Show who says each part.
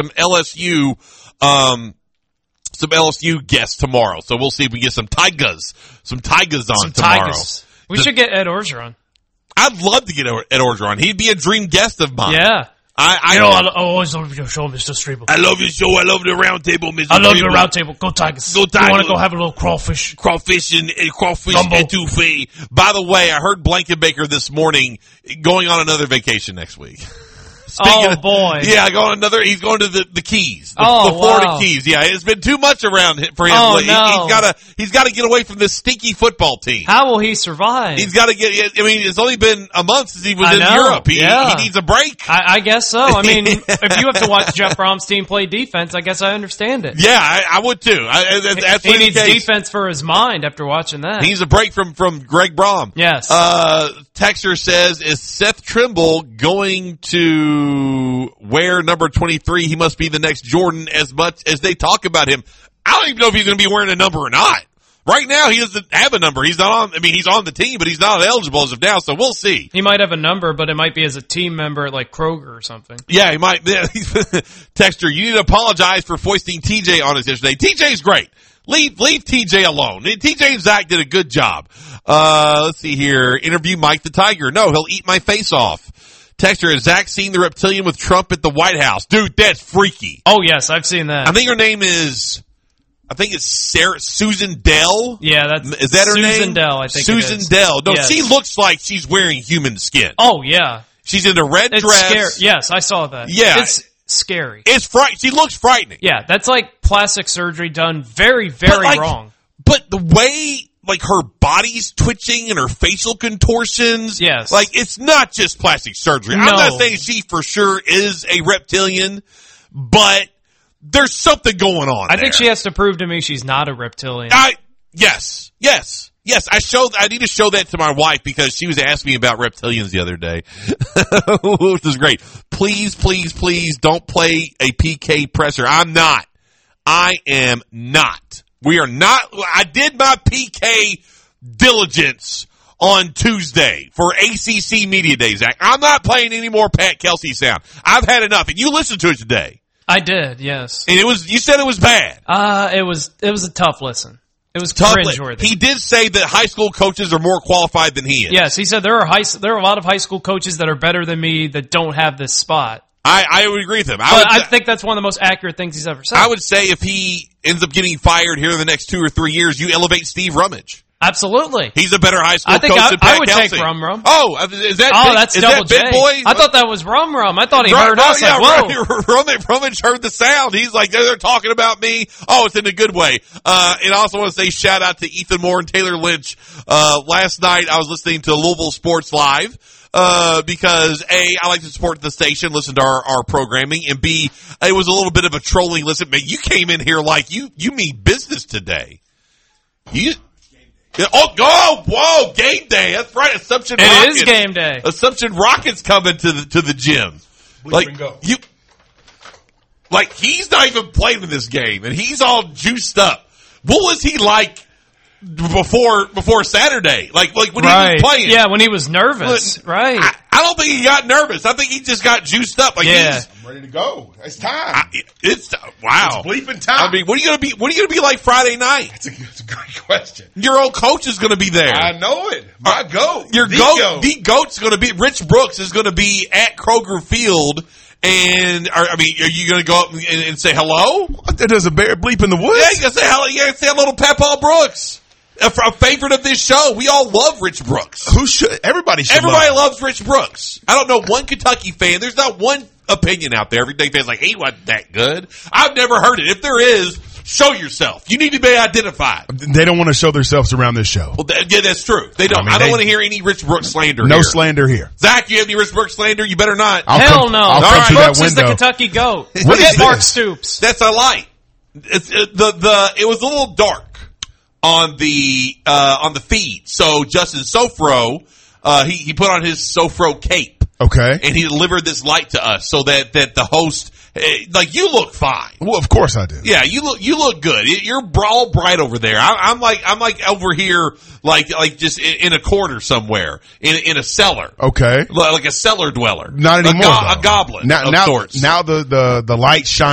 Speaker 1: some LSU guests tomorrow. So we'll see if we get some Tigers on tomorrow.
Speaker 2: We should get Ed Orgeron.
Speaker 1: I'd love to get Ed Orgeron. He'd be a dream guest of mine.
Speaker 2: Yeah.
Speaker 1: I
Speaker 2: always love your show, Mr. Strieber.
Speaker 1: I love your show. I love the round table, Mr.
Speaker 2: I love
Speaker 1: Strieber.
Speaker 2: the round table. Go Tigers.
Speaker 1: Go Tigers.
Speaker 2: You want to go have a little crawfish?
Speaker 1: Crawfish
Speaker 2: Gumbo.
Speaker 1: etouffee. By the way, I heard Blankenbaker this morning going on another vacation next week.
Speaker 2: Boy.
Speaker 1: Yeah, he's going to the Keys. The
Speaker 2: wow.
Speaker 1: Florida Keys. Yeah, it's been too much around for him.
Speaker 2: Oh, no.
Speaker 1: He's gotta get away from this stinky football team.
Speaker 2: How will he survive?
Speaker 1: He's gotta it's only been a month since he was in Europe. He needs a break.
Speaker 2: I guess so. I mean, if you have to watch Jeff Brom's team play defense, I guess I understand it.
Speaker 1: Yeah, I would too.
Speaker 2: He needs defense for his mind after watching that.
Speaker 1: He needs a break from Greg Brom.
Speaker 2: Yes.
Speaker 1: Texter says, is Seth Trimble going to wear number 23? He must be the next Jordan as much as they talk about him. I don't even know if he's going to be wearing a number or not. Right now, he doesn't have a number. He's not on, he's on the team, but he's not eligible as of now, so we'll see.
Speaker 2: He might have a number, but it might be as a team member at like Kroger or something.
Speaker 1: Yeah, he might. Texter, you need to apologize for foisting TJ on us yesterday. TJ's great. Leave TJ alone. TJ and Zach did a good job. Let's see here. Interview Mike the Tiger. No, he'll eat my face off. Texter, has Zach seen the reptilian with Trump at the White House? Dude, that's freaky.
Speaker 2: Oh, yes, I've seen that.
Speaker 1: I think her name is, Susan Dell.
Speaker 2: Yeah,
Speaker 1: is that her name?
Speaker 2: Susan Dell, I think
Speaker 1: Susan
Speaker 2: it is.
Speaker 1: Dell. No,
Speaker 2: yes.
Speaker 1: She looks like she's wearing human skin.
Speaker 2: Oh, yeah.
Speaker 1: She's in a red dress.
Speaker 2: Scary. Yes, I saw that.
Speaker 1: Yeah.
Speaker 2: It's scary.
Speaker 1: She looks frightening.
Speaker 2: Yeah, that's like plastic surgery done very, very wrong.
Speaker 1: But the way, her body's twitching and her facial contortions.
Speaker 2: Yes.
Speaker 1: It's not just plastic surgery.
Speaker 2: No.
Speaker 1: I'm not saying she for sure is a reptilian, but there's something going on
Speaker 2: I think she has to prove to me she's not a reptilian.
Speaker 1: Yes. I need to show that to my wife because she was asking me about reptilians the other day, which is great. Please don't play a PK presser. I am not. We are not. I did my PK diligence on Tuesday for ACC Media Day, Zach. I'm not playing any more Pat Kelsey sound. I've had enough. And you listened to it today.
Speaker 2: I did, yes.
Speaker 1: And you said it was bad.
Speaker 2: It was a tough listen. It was cringeworthy.
Speaker 1: He did say that high school coaches are more qualified than he is.
Speaker 2: Yes, he said there are a lot of high school coaches that are better than me that don't have this spot.
Speaker 1: I would agree with him.
Speaker 2: I think that's one of the most accurate things he's ever said.
Speaker 1: I would say if he ends up getting fired here in the next 2 or 3 years, you elevate Steve Rummage.
Speaker 2: Absolutely.
Speaker 1: He's a better high school coach than Pat
Speaker 2: I would
Speaker 1: Kelsey.
Speaker 2: take Rum.
Speaker 1: Oh, is that
Speaker 2: that's
Speaker 1: is
Speaker 2: Double
Speaker 1: that Big
Speaker 2: J.
Speaker 1: Boy?
Speaker 2: I thought that was Rum. I thought he heard us.
Speaker 1: Yeah,
Speaker 2: whoa.
Speaker 1: Rummage heard the sound. He's like, they're talking about me. Oh, it's in a good way. And I also want to say shout out to Ethan Moore and Taylor Lynch. Last night I was listening to Louisville Sports Live. Because A, I like to support the station, listen to our programming, and B, it was a little bit of a trolling listen. Man, you came in here like you mean business today. Whoa, game day. That's right. Assumption Rockets.
Speaker 2: It is game day.
Speaker 1: Assumption Rockets coming to the gym. He's not even playing in this game, and he's all juiced up. What was he like before Saturday? Like when he was playing?
Speaker 2: Yeah, when he was nervous. Right.
Speaker 1: I don't think he got nervous. I think he just got juiced up.
Speaker 3: I'm ready to go. It's time.
Speaker 1: It's wow.
Speaker 3: It's bleeping time.
Speaker 1: I mean, what are you gonna be like Friday night?
Speaker 3: It's a great question.
Speaker 1: Your old coach is gonna be there.
Speaker 3: I know it. My goat.
Speaker 1: The goat's gonna be Rich Brooks is gonna be at Kroger Field. And are you going to go up and say hello?
Speaker 3: There's a bear bleep in the woods.
Speaker 1: Yeah, you got to say hello. You got to say hello to Papaw Brooks, a favorite of this show. We all love Rich Brooks.
Speaker 3: Everybody
Speaker 1: loves Rich Brooks. I don't know one Kentucky fan. There's not one opinion out there. Every day fans like, he wasn't that good. I've never heard it. If there is, show yourself. You need to be identified.
Speaker 3: They don't want to show themselves around this show.
Speaker 1: Well, that's true. They don't. I don't want to hear any Rich Brooks slander.
Speaker 3: No slander here.
Speaker 1: Zach, you have any Rich Brooks slander? You better not.
Speaker 2: Hell no.
Speaker 3: I'll come through
Speaker 2: Brooks
Speaker 3: that
Speaker 2: is the
Speaker 3: window.
Speaker 2: Kentucky goat.
Speaker 3: What is
Speaker 2: Mark
Speaker 3: this?
Speaker 2: Stoops.
Speaker 1: That's a light. It was a little dark on the feed. So Justin Sofro, he put on his Sofro cape.
Speaker 3: Okay.
Speaker 1: And he delivered this light to us so that the host, you look fine.
Speaker 3: Well, of course I do.
Speaker 1: Yeah, you look good. You're all bright over there. I'm like over here, like just in a corner somewhere, in a cellar.
Speaker 3: Okay.
Speaker 1: Like a cellar dweller.
Speaker 3: Not anymore.
Speaker 1: A goblin of sorts.
Speaker 3: Now the light shines